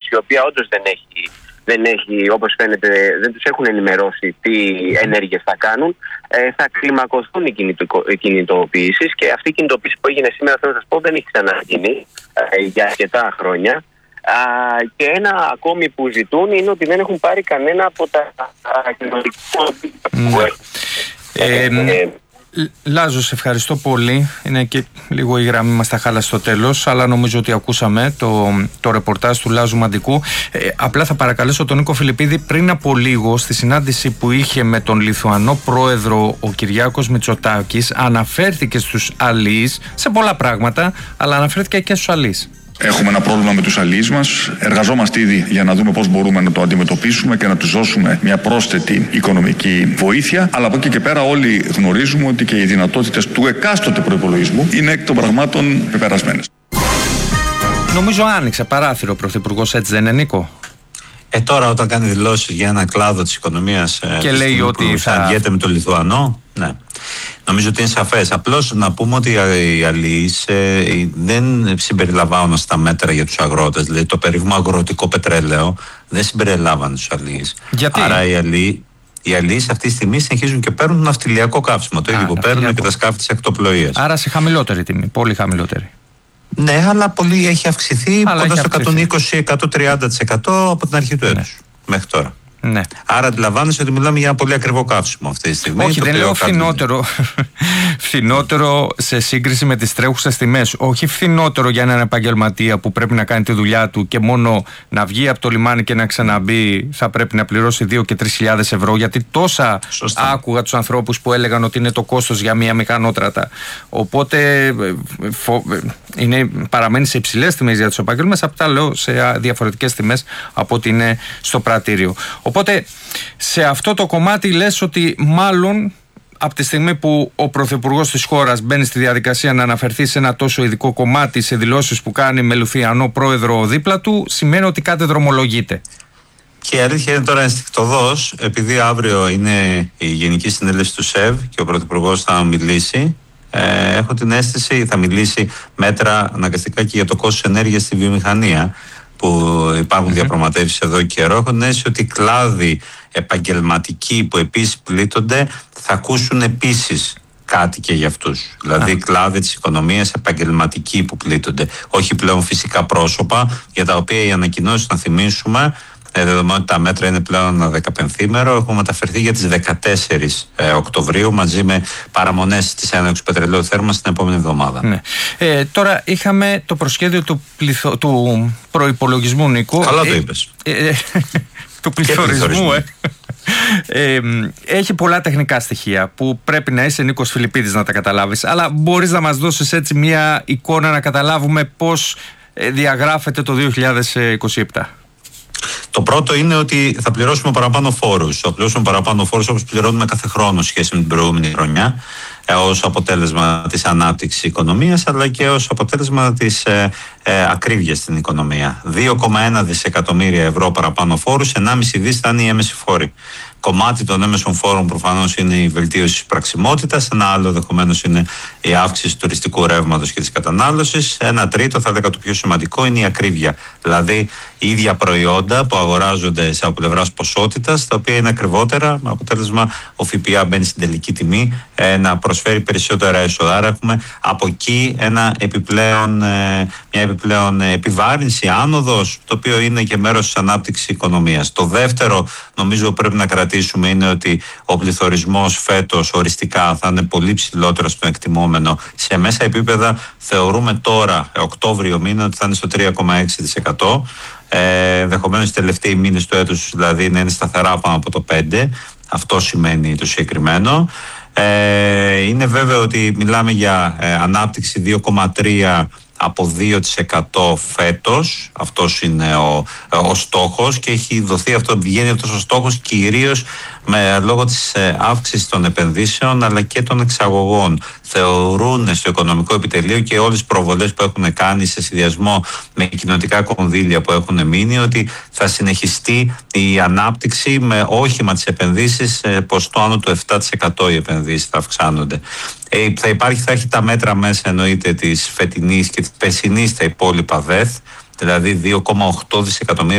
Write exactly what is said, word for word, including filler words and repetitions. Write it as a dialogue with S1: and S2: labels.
S1: η οποία όντως δεν έχει, δεν έχει, όπως φαίνεται, δεν τους έχουν ενημερώσει τι ενέργειες θα κάνουν, ε, θα κλιμακωθούν οι, κινητο, οι κινητοποιήσεις, και αυτή η κινητοποίηση που έγινε σήμερα, θέλω να σας πω, δεν έχει ξαναγίνει ε, για αρκετά χρόνια. Α, και ένα ακόμη που ζητούν είναι ότι δεν έχουν πάρει κανένα από τα κοινωνικά που έχουν.
S2: Ε, ε, Λάζο, σε ευχαριστώ πολύ. Είναι και λίγο η γραμμή μας τα χάλασε στο τέλος, αλλά νομίζω ότι ακούσαμε το, το ρεπορτάζ του Λάζου Μαντικού. Ε, απλά θα παρακαλέσω τον Νίκο Φιλιππίδη, πριν από λίγο στη συνάντηση που είχε με τον Λιθουανό πρόεδρο ο Κυριάκος Μητσοτάκης, αναφέρθηκε στους αλείς σε πολλά πράγματα, αλλά αναφέρθηκε και στους αλείς.
S3: Έχουμε ένα πρόβλημα με τους αλείς μας. Εργαζόμαστε ήδη για να δούμε πώς μπορούμε να το αντιμετωπίσουμε και να τους δώσουμε μια πρόσθετη οικονομική βοήθεια. Αλλά από εκεί και πέρα, όλοι γνωρίζουμε ότι και οι δυνατότητες του εκάστοτε προϋπολογισμού είναι εκ των πραγμάτων πεπερασμένες.
S2: Νομίζω άνοιξε παράθυρο ο Πρωθυπουργός, έτσι δεν είναι, Νίκο?
S4: Ε, τώρα όταν κάνει δηλώσεις για ένα κλάδο της οικονομίας
S2: και λέει ότι θα
S4: αγγιέται με τον Λιθουανό, ναι. Νομίζω ότι είναι σαφές. Απλώς να πούμε ότι οι αλείς ε, δεν συμπεριλαμβάνουν στα μέτρα για τους αγρότες. Δηλαδή το περίφημο αγροτικό πετρέλαιο δεν συμπεριλάμβανε τους αλείς.
S2: Γιατί?
S4: Άρα οι αλείς, οι αλείς αυτή τη στιγμή συνεχίζουν και παίρνουν ναυτιλιακό καύσιμο. Το ίδιο που παίρνουν και τα σκάφη της ακτοπλοείας.
S2: Άρα σε χαμηλότερη τιμή, πολύ χαμηλότερη.
S4: Ναι, αλλά πολύ έχει αυξηθεί
S2: αλλά
S4: κοντά
S2: έχει
S4: στο εκατόν είκοσι με εκατόν τριάντα τοις εκατό από την αρχή του έτους μέχρι τώρα.
S2: Ναι.
S4: Άρα αντιλαμβάνεσαι ότι μιλάμε για ένα πολύ ακριβό καύσιμο αυτή τη στιγμή.
S2: Όχι, δεν λέω φθηνότερο. Φθηνότερο σε σύγκριση με τις τρέχουσες τιμές. Όχι φθηνότερο για έναν επαγγελματία που πρέπει να κάνει τη δουλειά του και μόνο να βγει από το λιμάνι και να ξαναμπεί θα πρέπει να πληρώσει δύο και τρεις χιλιάδες ευρώ. Γιατί τόσα Σωστά. άκουγα τους ανθρώπους που έλεγαν ότι είναι το κόστος για μία μηχανότρατα. Οπότε φο... είναι, παραμένει σε υψηλές τιμές για τους επαγγελματίες. Αυτά λέω σε διαφορετικές τιμές από ότι είναι στο πρατήριο. Οπότε σε αυτό το κομμάτι λες ότι μάλλον από τη στιγμή που ο Πρωθυπουργός της χώρας μπαίνει στη διαδικασία να αναφερθεί σε ένα τόσο ειδικό κομμάτι σε δηλώσεις που κάνει με Λιθουανό πρόεδρο δίπλα του, σημαίνει ότι κάτι δρομολογείται.
S4: Και η αλήθεια είναι τώρα ενστικτωδώς, επειδή αύριο είναι η Γενική Συνέλευση του ΣΕΒ και ο Πρωθυπουργός θα μιλήσει, ε, έχω την αίσθηση θα μιλήσει μέτρα αναγκαστικά και για το κόστος ενέργειας στη βιομηχανία, που υπάρχουν mm-hmm. διαπραγματεύσεις εδώ και καιρό. Έχω την αίσθηση ότι οι κλάδοι επαγγελματικοί που επίσης πλήττονται θα ακούσουν επίσης κάτι και για αυτούς. Δηλαδή, οι κλάδοι της οικονομίας επαγγελματικοί που πλήττονται. Όχι πλέον φυσικά πρόσωπα, για τα οποία οι ανακοινώσεις, να θυμίσουμε, δεδομένου ότι τα μέτρα είναι πλέον ένα δεκαπενθήμερο, έχουν μεταφερθεί για τις δεκατέσσερις Οκτωβρίου μαζί με παραμονές της έναρξης πετρελαίου θέρμανσης την επόμενη εβδομάδα.
S2: Ναι. Ε, τώρα είχαμε το προσχέδιο του, πληθω... του προϋπολογισμού, Νίκο.
S4: Καλά το
S2: ε,
S4: είπες.
S2: Ε, ε, του πληθωρισμού, ε. Ε, έχει πολλά τεχνικά στοιχεία που πρέπει να είσαι Νίκος Φιλιππίδης να τα καταλάβεις, αλλά μπορείς να μας δώσεις έτσι μια εικόνα να καταλάβουμε πώς διαγράφεται το δύο χιλιάδες είκοσι επτά.
S4: Το πρώτο είναι ότι θα πληρώσουμε παραπάνω φόρους. Θα πληρώσουμε παραπάνω φόρους όπως πληρώνουμε κάθε χρόνο σχέση με την προηγούμενη χρονιά, ε, ως αποτέλεσμα της ανάπτυξης οικονομίας, αλλά και ως αποτέλεσμα της ε, ε, ακρίβειας στην οικονομία. δύο κόμμα ένα δισεκατομμύρια ευρώ παραπάνω φόρους, ενάμιση δις θα είναι οι έμμεσοι φόροι. Κομμάτι των έμμεσων φόρων προφανώς είναι η βελτίωση της πραξιμότητας, ένα άλλο ενδεχομένως είναι η αύξηση του τουριστικού ρεύματος και της κατανάλωσης. Ένα τρίτο, θα έλεγα το πιο σημαντικό, είναι η ακρίβεια. Δηλαδή, οι ίδια προϊόντα που αγοράζονται σε από πλευράς ποσότητας, τα οποία είναι ακριβότερα, με αποτέλεσμα ο ΦΠΑ μπαίνει στην τελική τιμή ε, να προσφέρει περισσότερα έσοδα. Άρα, έχουμε από εκεί ένα επιπλέον, ε, μια επιπλέον επιβάρυνση, άνοδος, το οποίο είναι και μέρος της ανάπτυξης οικονομίας. Το δεύτερο, νομίζω πρέπει να κρατήσουμε, είναι ότι ο πληθωρισμός φέτος οριστικά θα είναι πολύ ψηλότερος στο εκτιμόμενο. Σε μέσα επίπεδα θεωρούμε τώρα, Οκτώβριο μήνα, ότι θα είναι στο τρία κόμμα έξι τοις εκατό. Ε, ενδεχομένως οι τελευταίοι μήνες του έτους δηλαδή να είναι σταθερά πάνω από το πέντε τοις εκατό. Αυτό σημαίνει το συγκεκριμένο. Ε, είναι βέβαιο ότι μιλάμε για ε, ανάπτυξη δύο κόμμα τρία από δύο τοις εκατό φέτος. Αυτός είναι ο, ο στόχος και έχει δοθεί αυτό, βγαίνει αυτός ο στόχος κυρίως με, λόγω της αύξησης των επενδύσεων αλλά και των εξαγωγών. Θεωρούν στο οικονομικό επιτελείο και όλες τις προβολές που έχουν κάνει σε συνδυασμό με κοινοτικά κονδύλια που έχουν μείνει ότι θα συνεχιστεί η ανάπτυξη με όχημα τις επενδύσεις πως το άνω του επτά τοις εκατό οι επενδύσεις θα αυξάνονται. Ε, θα υπάρχει, θα έχει τα μέτρα μέσα εννοείται της φετινής και της περσινής τα υπόλοιπα ΔΕΘ, δηλαδή δύο κόμμα οκτώ δισεκατομμύρια